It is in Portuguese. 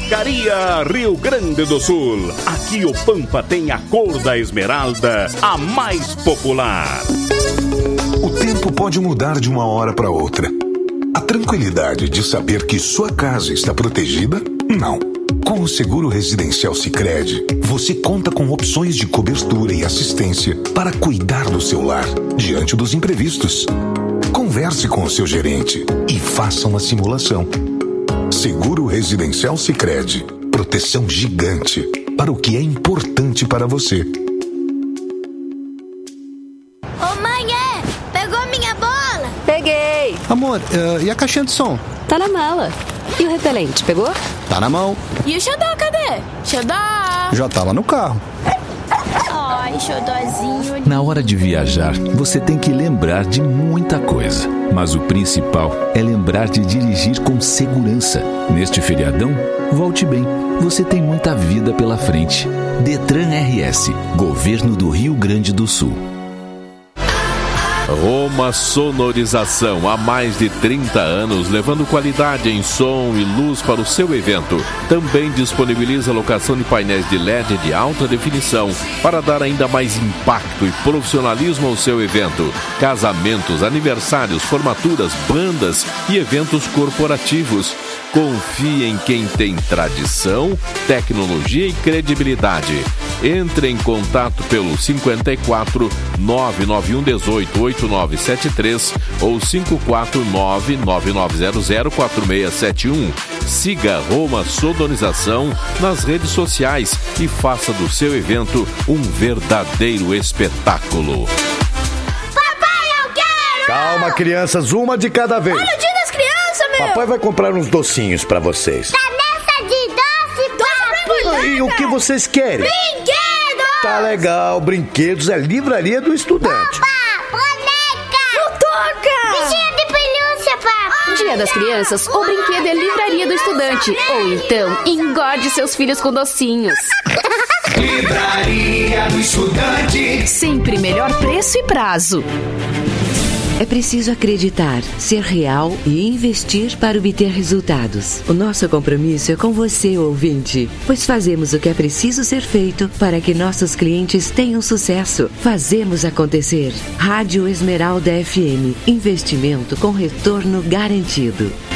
Vacaria Rio Grande do Sul. Aqui o Pampa tem a cor da esmeralda, a mais popular. O tempo pode mudar de uma hora para outra. A tranquilidade de saber que sua casa está protegida? Não. Com o Seguro Residencial Sicredi, você conta com opções de cobertura e assistência para cuidar do seu lar diante dos imprevistos. Converse com o seu gerente e faça uma simulação. Seguro Residencial Sicredi. Proteção gigante para o que é importante para você. Ô mãe, pegou minha bola? Peguei. Amor, e a caixinha de som? Tá na mala. E o repelente, pegou? Tá na mão. E o xodó, cadê? Xodó! Já tá lá no carro. Ai, xodózinho. Na hora de viajar, você tem que lembrar de muita coisa. Mas o principal é lembrar de dirigir com segurança. Neste feriadão, volte bem. Você tem muita vida pela frente. Detran RS, Governo do Rio Grande do Sul. Roma Sonorização, há mais de 30 anos, levando qualidade em som e luz para o seu evento. Também disponibiliza a locação de painéis de LED de alta definição para dar ainda mais impacto e profissionalismo ao seu evento. Casamentos, aniversários, formaturas, bandas e eventos corporativos. Confie em quem tem tradição, tecnologia e credibilidade. Entre em contato pelo 54 991 18 8973 ou 549 9900 4671. Siga Roma Sonorização nas redes sociais e faça do seu evento um verdadeiro espetáculo. Papai, eu quero! Calma, crianças, uma de cada vez. Olha o dia das crianças, meu! Papai vai comprar uns docinhos pra vocês. Tá nessa de doce, papo! E o que vocês querem? Brinquedos! Tá legal, brinquedos é Livraria do Estudante. Papá, boneca! Não toca! Bichinha de pelúcia, papo! Dia das Crianças, o brinquedo é Livraria do Estudante. Ou então, engorde seus filhos com docinhos. Livraria do Estudante. Sempre melhor preço e prazo. É preciso acreditar, ser real e investir para obter resultados. O nosso compromisso é com você, ouvinte, pois fazemos o que é preciso ser feito para que nossos clientes tenham sucesso. Fazemos acontecer. Rádio Esmeralda FM. Investimento com retorno garantido.